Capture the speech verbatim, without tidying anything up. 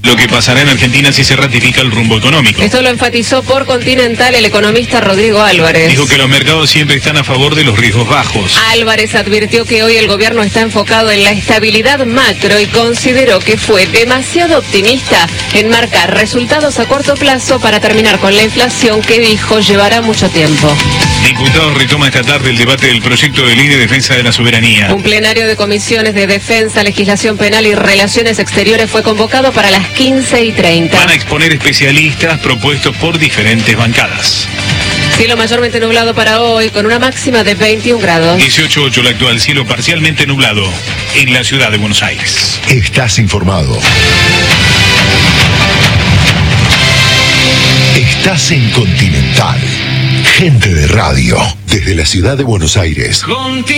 lo que pasará en Argentina si se ratifica el rumbo económico. Esto lo enfatizó por Continental el economista Rodrigo Álvarez. Dijo que los mercados siempre están a favor de los riesgos bajos. Álvarez advirtió que hoy el gobierno está enfocado en la estabilidad macro y consideró que fue demasiado optimista en marcar resultados a corto plazo para terminar con la inflación que dijo llevará mucho tiempo. Diputados retoma esta tarde el debate del proyecto de ley de defensa de la soberanía. Un plenario de comisiones de defensa, legislación penal y relaciones exteriores fue convocado para las quince y treinta. Van a exponer especialistas propuestos por diferentes bancadas. Cielo mayormente nublado para hoy, con una máxima de veintiún grados. dieciocho punto ocho el actual, cielo parcialmente nublado en la ciudad de Buenos Aires. Estás informado. Estás en Continental. Gente de radio, desde la ciudad de Buenos Aires. Continental.